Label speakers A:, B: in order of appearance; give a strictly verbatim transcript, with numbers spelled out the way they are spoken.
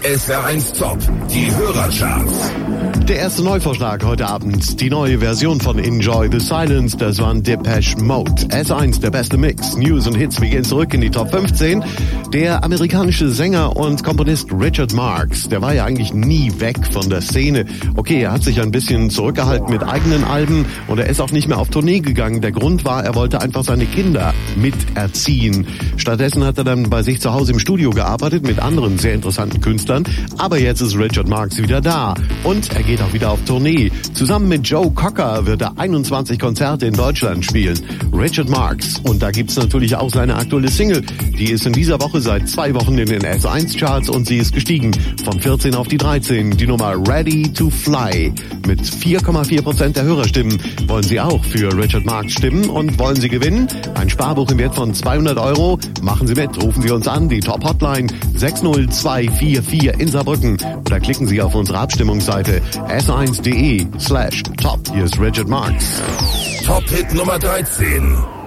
A: S R eins Top, die Hörercharts.
B: Der erste Neuvorschlag heute Abend, die neue Version von Enjoy the Silence, das war Depeche Mode. S eins, der beste Mix, News und Hits, wir gehen zurück in die Top fünfzehn. Der amerikanische Sänger und Komponist Richard Marx, der war ja eigentlich nie weg von der Szene. Okay, er hat sich ein bisschen zurückgehalten mit eigenen Alben und er ist auch nicht mehr auf Tournee gegangen. Der Grund war, er wollte einfach seine Kinder miterziehen. Stattdessen hat er dann bei sich zu Hause im Studio gearbeitet mit anderen sehr interessanten Künstlern. Aber jetzt ist Richard Marx wieder da und er geht auch wieder auf Tournee. Zusammen mit Joe Cocker wird er einundzwanzig Konzerte in Deutschland spielen. Richard Marx. Und da gibt's natürlich auch seine aktuelle Single. Die ist in dieser Woche seit zwei Wochen in den S eins Charts und sie ist gestiegen von vierzehn auf die dreizehn. Die Nummer Ready to Fly. Mit vier Komma vier Prozent der Hörerstimmen wollen Sie auch für Richard Marx stimmen und wollen Sie gewinnen? Ein Sparbuch im Wert von zweihundert Euro. Machen Sie mit, rufen Sie uns an, die Top Hotline sechs null zwei vier vier in Saarbrücken oder klicken Sie auf unsere Abstimmungsseite s eins punkt de slash top. Hier ist Richard Marx.
A: Top Hit Nummer dreizehn.